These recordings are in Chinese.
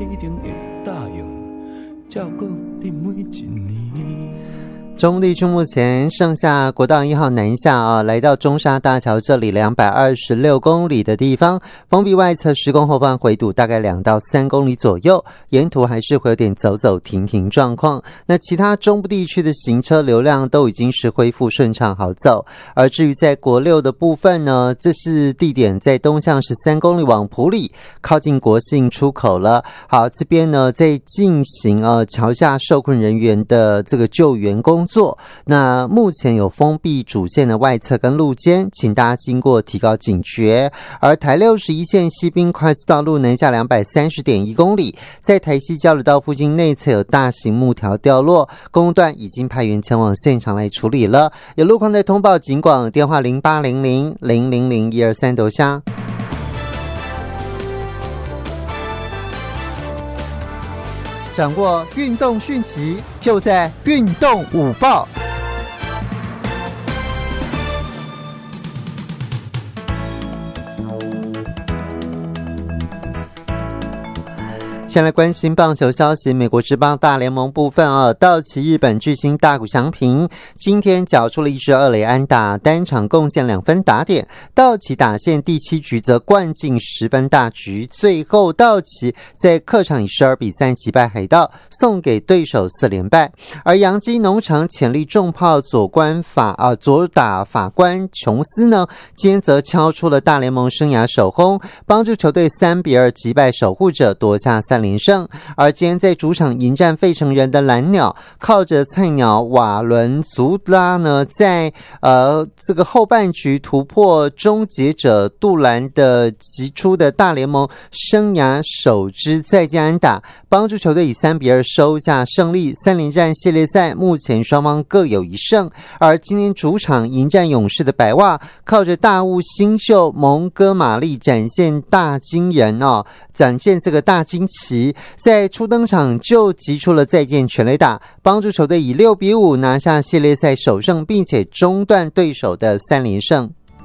一定会答应照顾你每一年。 中立区目前剩下国道1号南下来到中沙大桥这里226公里的地方，封闭外侧施工后方回堵大概2到3公里左右，沿途还是会有点走走停停状况。那其他中部地区的行车流量都已经是恢复顺畅好走，而至于在国6的部分呢，这是地点在东向13公里往埔里，靠近国姓出口了。好，这边呢在进行桥下受困人员的这个救援工作。那目前有封闭主线的外侧跟路肩，请大家经过提高警觉。而台61线西滨快速道路南下230.1公里，在台西交流道附近内侧有大型木条掉落，公路段已经派员前往现场来处理了。有路况在通报警广，电话0800-000-123斗下。掌握运动讯息，就在运动午报。先来关心棒球消息，美国职棒大联盟部分道奇日本巨星大谷翔平今天缴出了1支2垒安打，单场贡献2分打点。道奇打线第7局则灌进10分大局，最后道奇在客场以12比3击败海盗，送给对手4连败。而洋基农场潜力重炮左打法官琼斯呢，今天则敲出了大联盟生涯首轰，帮助球队3比2击败守护者，夺下3连胜。而今天在主场迎战费城人的蓝鸟，靠着菜鸟瓦伦祖拉呢，在这个后半局突破终结者杜兰的击出的大联盟生涯首支再见安打，帮助球队以3比2收下胜利。3连战系列赛目前双方各有1胜。而今天主场迎战勇士的白袜，靠着大物新秀蒙哥马利展现大惊人展现这个大惊奇，在初登场就击出了再见全垒打，帮助球队以6比5拿下系列赛首胜，并且中断对手的3连胜。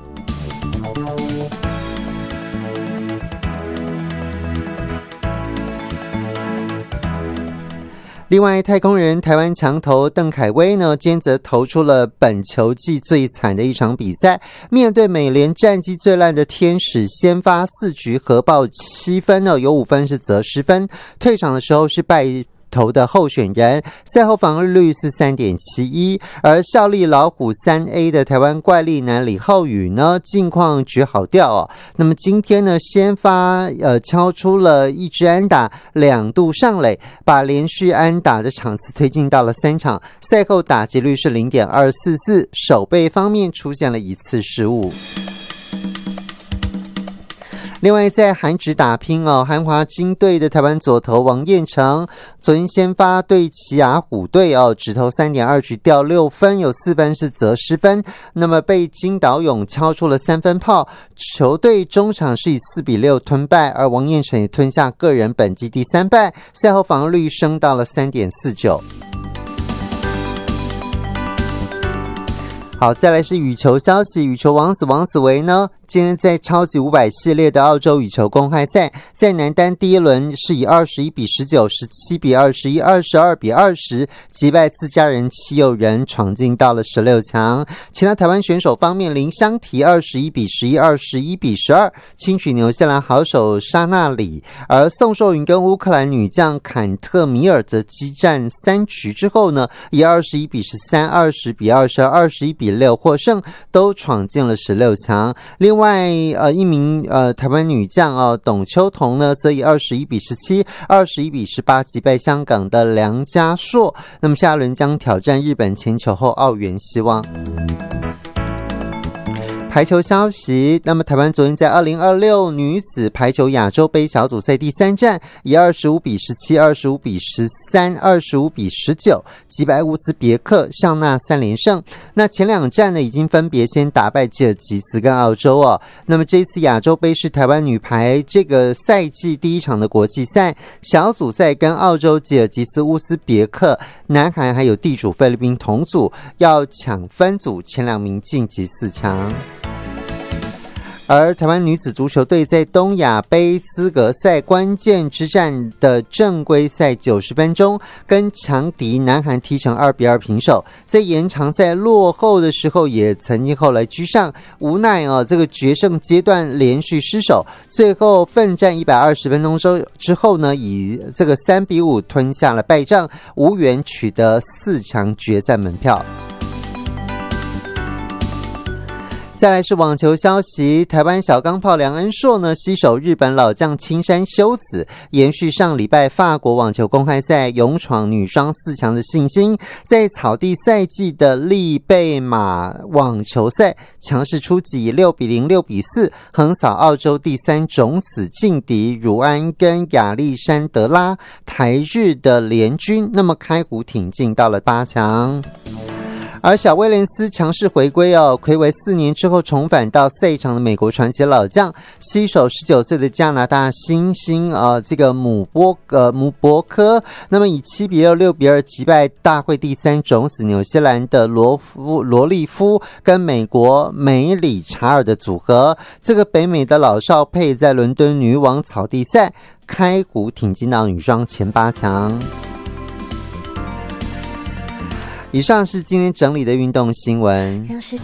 另外，太空人台湾强投邓凯威呢，今天则投出了本球季最惨的一场比赛，面对美联战绩最烂的天使，先发4局核爆7分有5分是责失分，退场的时候是败投的候选人，赛后防御率是 3.71， 而效力老虎 3A 的台湾怪力男李浩宇呢，近况绝好调那么今天呢，先发敲出了1支安打，2度上垒，把连续安打的场次推进到了3场，赛后打击率是 0.244， 守备方面出现了1次失误。另外在韩职打拼韩华金队的台湾左投王彦成昨天先发对奇亚虎队只投 3.2 局掉6分，有4分是责失分，那么被金岛勇敲出了3分炮，球队中场是以4比6吞败，而王彦成也吞下个人本季第3败，赛后防御率升到了 3.49。好，再来是羽球消息，羽球王子王子维呢，今天在超级500系列的澳洲羽球公开赛，在男单第一轮是以21比19、17比21、22比20击败自家人戚友仁，闯进到了16强。其他台湾选手方面，林湘缇21比11、21比12轻取纽西兰好手沙纳里，而宋寿云跟乌克兰女将坎特米尔则激战3局之后呢，以21比13、20比22、21比6获胜，都闯进了16强。另外一名台湾女将董秋彤呢，则以21比17、21比18击败香港的梁家硕，那么下轮将挑战日本前球后奥原希望。排球消息，那么台湾昨天在2026女子排球亚洲杯小组赛第3战，以25比17、25比13、25比19击败乌兹别克，上纳3连胜。那前2战呢，已经分别先打败吉尔吉斯跟澳洲那么这次亚洲杯是台湾女排这个赛季第1场的国际赛，小组赛跟澳洲、吉尔吉斯、乌兹别克、南韩还有地主菲律宾同组，要抢分组前2名晋级4强。 而台湾女子足球队在东亚杯资格赛关键之战的正规赛90分钟，跟强敌南韩踢成2-2平手，在延长赛落后的时候也曾经后来居上，无奈这个决胜阶段连续失守，最后奋战120分钟之后呢，以这个3-5吞下了败仗，无缘取得4强决赛门票。再来是网球消息，台湾小钢炮梁恩硕呢携手日本老将青山修子，延续上礼拜法国网球公开赛勇闯女双4强的信心，在草地赛季的利贝马网球赛强势出击，6-0、6-4横扫澳洲第3种子劲敌儒安跟亚历山德拉，台日的联军那么开壶挺进到了8强。而小威廉斯强势回归睽违4年之后重返到赛场的美国传奇老将，携手19岁的加拿大新星这个姆伯科，那么以7-6、6-2击败大会第3种子纽西兰的罗利夫跟美国梅里查尔的组合，这个北美的老少配在伦敦女网草地赛开壶挺进到女双前8强。以上是今天整理的运动新闻。